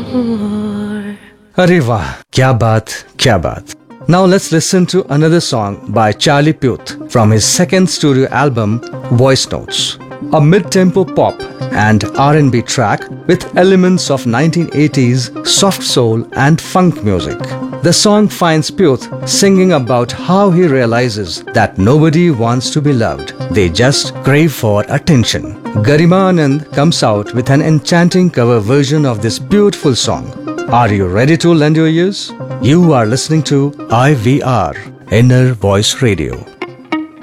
Arey wah, kya baat. Now let's listen to another song by Charlie Puth from his second studio album, Voice Notes. A mid-tempo pop and R&B track with elements of 1980s soft soul and funk music. The song finds Puth singing about how he realizes that nobody wants to be loved. They just crave for attention. Garima Anand comes out with an enchanting cover version of this beautiful song. Are you ready to lend your ears? You are listening to IVR, Inner Voice Radio.